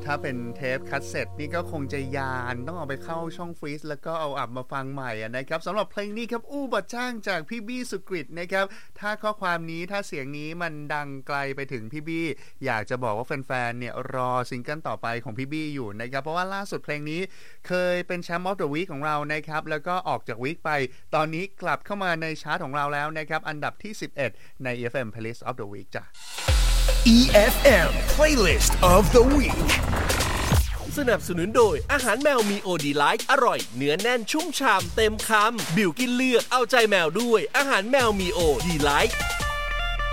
ถ้าเป็นเทปคัสเซ็ตนี่ก็คงจะยานต้องเอาไปเข้าช่องฟรีซแล้วก็เอาอับมาฟังใหม่นะครับสำหรับเพลงนี้ครับอู้บัดจ้างจากพี่บี้สุกฤตนะครับถ้าข้อความนี้ถ้าเสียงนี้มันดังไกลไปถึงพี่บี้อยากจะบอกว่าแฟนๆเนี่ยรอซิงเกิลต่อไปของพี่บี้อยู่นะครับเพราะว่าล่าสุดเพลงนี้เคยเป็นแชมป์ออฟเดอะวีคของเรานะครับแล้วก็ออกจากวีคไปตอนนี้กลับเข้ามาในชาร์ตของเราแล้วนะครับอันดับที่11ใน EFM Playlist of the Week จ้ะ EFM Playlist of the Week สนับสนุนโดยอาหารแมวมีโอดีไลท์อร่อยเนื้อแน่นชุ่มฉ่ำเต็มคำบิวกินเลือกเอาใจแมวด้วยอาหารแมวมีโอดีไลท์